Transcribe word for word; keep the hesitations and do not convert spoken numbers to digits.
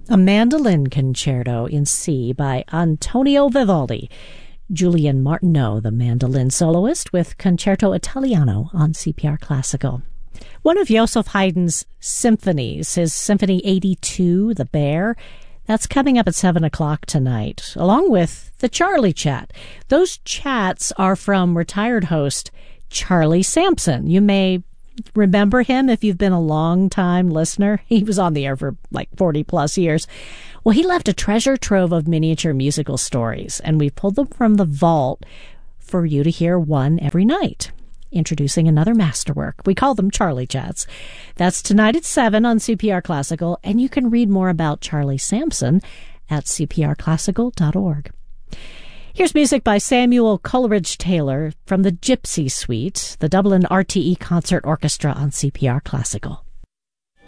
a mandolin concerto in C by Antonio Vivaldi. Julian Martineau, the mandolin soloist, with Concerto Italiano on C P R Classical. One of Joseph Haydn's symphonies, his Symphony eighty-two, The Bear, that's coming up at seven o'clock tonight, along with the Charlie Chat. Those chats are from retired host Charlie Sampson. You may remember him if you've been a long-time listener. He was on the air for like forty plus years. Well, he left a treasure trove of miniature musical stories, and we pulled them from the vault for you to hear one every night, introducing another masterwork. We call them Charlie Chats. That's tonight at seven on C P R Classical, and you can read more about Charlie Sampson at c p r classical dot org. Here's music by Samuel Coleridge-Taylor from the Gypsy Suite, the Dublin R T E Concert Orchestra on C P R Classical.